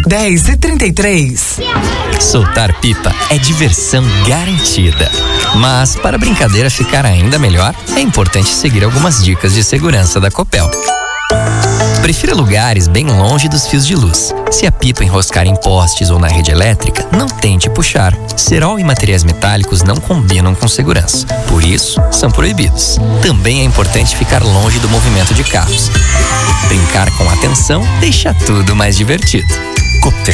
10h33. Soltar pipa é diversão garantida. Mas para a brincadeira ficar ainda melhor, é importante seguir algumas dicas de segurança da Copel. Prefira lugares bem longe dos fios de luz. Se a pipa enroscar em postes ou na rede elétrica, não tente puxar. Cerol e materiais metálicos não combinam com segurança. Por isso, são proibidos. Também é importante ficar longe do movimento de carros. Brincar com atenção deixa tudo mais divertido. Copel.